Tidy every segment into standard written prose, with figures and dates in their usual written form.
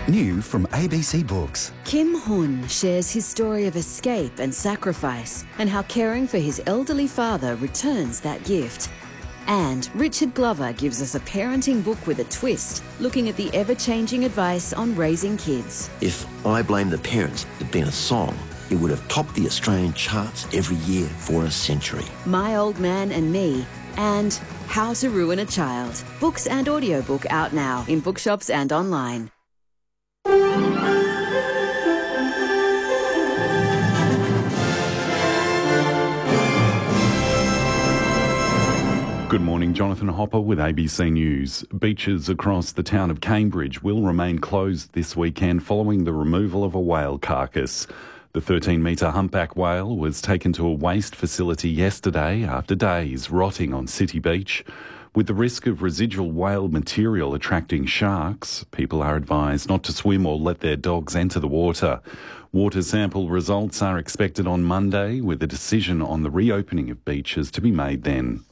New from ABC Books. Kim Hun shares his story of escape and sacrifice and how caring for his elderly father returns that gift. And Richard Glover gives us a parenting book with a twist, looking at the ever-changing advice on raising kids. If I Blame the Parents had been a song, it would have topped the Australian charts every year for a century. My Old Man and Me, and How to Ruin a Child. Books and audiobook out now in bookshops and online. Good morning, Jonathan Hopper with ABC News. Beaches across the town of Cambridge will remain closed this weekend following the removal of a whale carcass. The 13-metre humpback whale was taken to a waste facility yesterday after days rotting on City Beach. With the risk of residual whale material attracting sharks, people are advised not to swim or let their dogs enter the water. Water sample results are expected on Monday, with a decision on the reopening of beaches to be made then.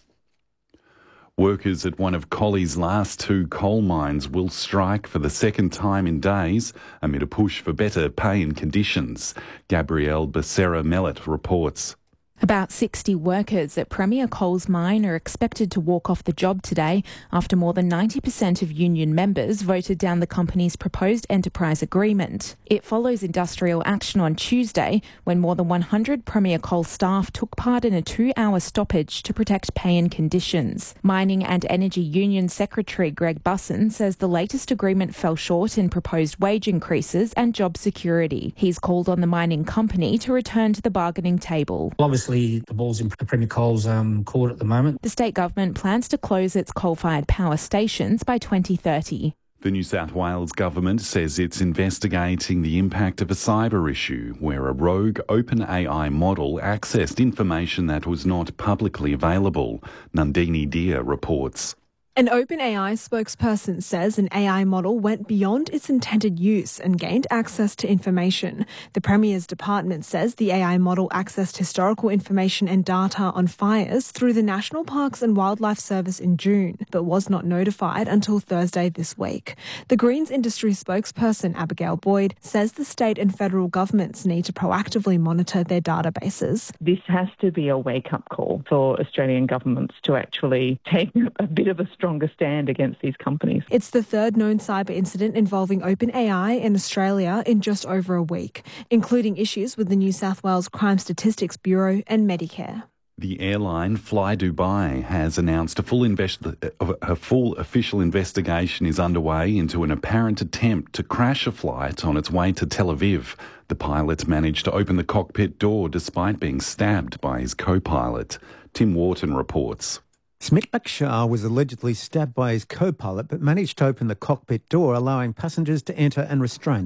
Workers at one of Collie's last two coal mines will strike for the second time in days amid a push for better pay and conditions. Gabrielle Becerra-Mellet reports. About 60 workers at Premier Coal's mine are expected to walk off the job today after more than 90% of union members voted down the company's proposed enterprise agreement. It follows industrial action on Tuesday when more than 100 Premier Coal staff took part in a 2-hour stoppage to protect pay and conditions. Mining and Energy Union Secretary Greg Busson says the latest agreement fell short in proposed wage increases and job security. He's called on the mining company to return to the bargaining table. Obviously, the ball's in Premier Coal's court at the moment. The state government plans to close its coal-fired power stations by 2030. The New South Wales government says it's investigating the impact of a cyber issue where a rogue OpenAI model accessed information that was not publicly available. Nandini Deer reports. An OpenAI spokesperson says an AI model went beyond its intended use and gained access to information. The Premier's department says the AI model accessed historical information and data on fires through the National Parks and Wildlife Service in June, but was not notified until Thursday this week. The Greens industry spokesperson Abigail Boyd says the state and federal governments need to proactively monitor their databases. This has to be a wake-up call for Australian governments to actually take a bit of a stronger stand against these companies. It's the third known cyber incident involving OpenAI in Australia in just over a week, including issues with the New South Wales Crime Statistics Bureau and Medicare. The airline Fly Dubai has announced a full official investigation is underway into an apparent attempt to crash a flight on its way to Tel Aviv. The pilot managed to open the cockpit door despite being stabbed by his co-pilot. Tim Wharton reports. Smitlak Shah was allegedly stabbed by his co-pilot but managed to open the cockpit door, allowing passengers to enter and restrain